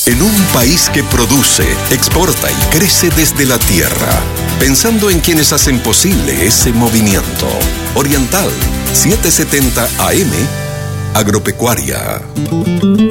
En un país que produce, exporta y crece desde la tierra, pensando en quienes hacen posible ese movimiento. Oriental, 770 AM, Agropecuaria.